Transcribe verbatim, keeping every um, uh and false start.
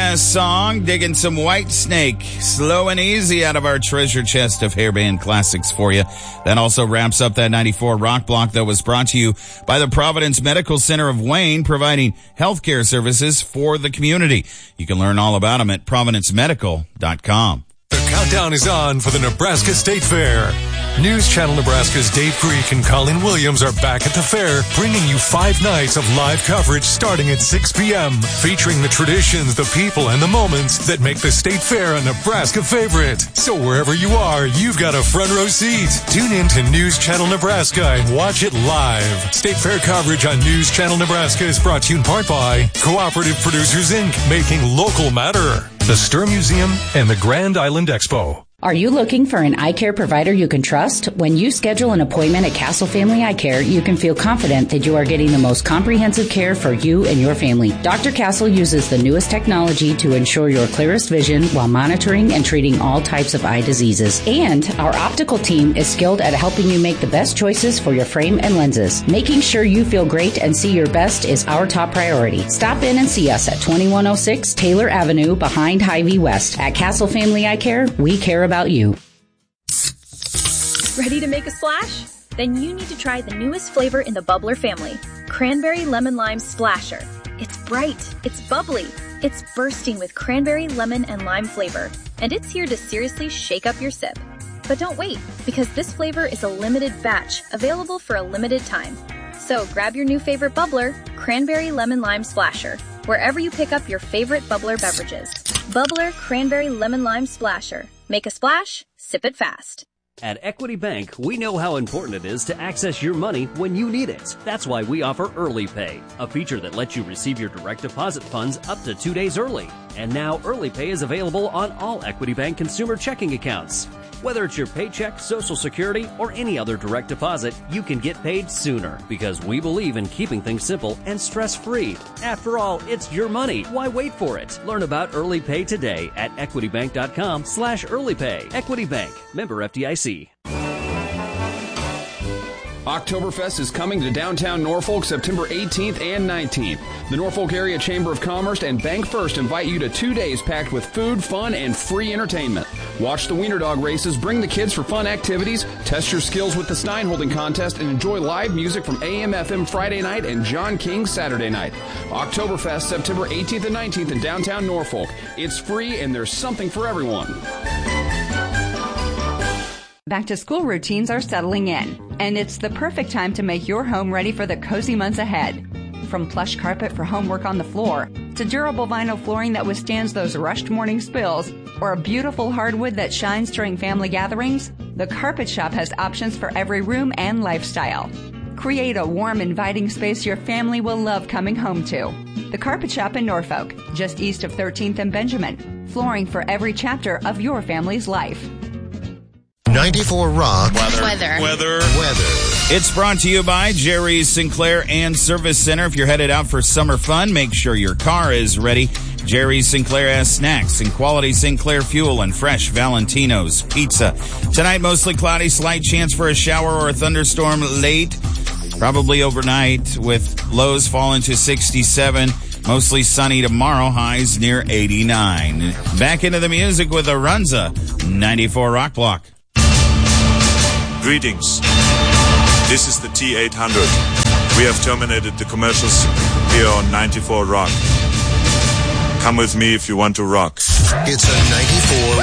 last song, digging some White Snake, slow and easy out of our treasure chest of hairband classics for you. That also wraps up that ninety-four Rock Block that was brought to you by the Providence Medical Center of Wayne, providing healthcare services for the community. You can learn all about them at providence medical dot com. The countdown is on for the Nebraska State Fair. News Channel Nebraska's Dave Greek and Colin Williams are back at the fair, bringing you five nights of live coverage starting at six p.m., featuring the traditions, the people, and the moments that make the State Fair a Nebraska favorite. So wherever you are, you've got a front row seat. Tune in to News Channel Nebraska and watch it live. State Fair coverage on News Channel Nebraska is brought to you in part by Cooperative Producers, Incorporated, making local matter, the Stir Museum, and the Grand Island Expo. Are you looking for an eye care provider you can trust? When you schedule an appointment at Castle Family Eye Care, you can feel confident that you are getting the most comprehensive care for you and your family. Doctor Castle uses the newest technology to ensure your clearest vision while monitoring and treating all types of eye diseases. And our optical team is skilled at helping you make the best choices for your frame and lenses. Making sure you feel great and see your best is our top priority. Stop in and see us at twenty-one oh six Taylor Avenue behind Hy-Vee West. At Castle Family Eye Care, we care about you. Ready to make a splash? Then you need to try the newest flavor in the Bubbler family, Cranberry Lemon Lime Splasher. It's bright, it's bubbly, it's bursting with cranberry, lemon, and lime flavor, and it's here to seriously shake up your sip. But don't wait, because this flavor is a limited batch, available for a limited time. So grab your new favorite Bubbler, Cranberry Lemon Lime Splasher, wherever you pick up your favorite Bubbler beverages. Bubbler Cranberry Lemon Lime Splasher. Make a splash, sip it fast. At Equity Bank, we know how important it is to access your money when you need it. That's why we offer Early Pay, a feature that lets you receive your direct deposit funds up to two days early. And now Early Pay is available on all Equity Bank consumer checking accounts. Whether it's your paycheck, Social Security, or any other direct deposit, you can get paid sooner because we believe in keeping things simple and stress-free. After all, it's your money. Why wait for it? Learn about Early Pay today at equitybank.com slash earlypay. Equity Bank. Member F D I C. Oktoberfest is coming to downtown Norfolk September eighteenth and nineteenth. The Norfolk Area Chamber of Commerce and Bank First invite you to two days packed with food, fun, and free entertainment. Watch the Wiener Dog races, bring the kids for fun activities, test your skills with the Stein Holding Contest, and enjoy live music from A M F M Friday night and John King Saturday night. Oktoberfest September eighteenth and nineteenth in downtown Norfolk. It's free and there's something for everyone. Back-to-school routines are settling in, and it's the perfect time to make your home ready for the cozy months ahead. From plush carpet for homework on the floor, to durable vinyl flooring that withstands those rushed morning spills, or a beautiful hardwood that shines during family gatherings, the Carpet Shop has options for every room and lifestyle. Create a warm, inviting space your family will love coming home to. The Carpet Shop in Norfolk, just east of thirteenth and Benjamin. Flooring for every chapter of your family's life. ninety-four Rock. Weather. Weather. Weather. Weather. It's brought to you by Jerry's Sinclair and Service Center. If you're headed out for summer fun, make sure your car is ready. Jerry's Sinclair has snacks and quality Sinclair fuel and fresh Valentino's pizza. Tonight, mostly cloudy, slight chance for a shower or a thunderstorm late, probably overnight, with lows falling to sixty-seven. Mostly sunny tomorrow, highs near eighty-nine. Back into the music with Arunza, ninety-four Rock Block. Greetings. This is the T eight hundred. We have terminated the commercials here on ninety-four Rock. Come with me if you want to rock. It's a ninety-four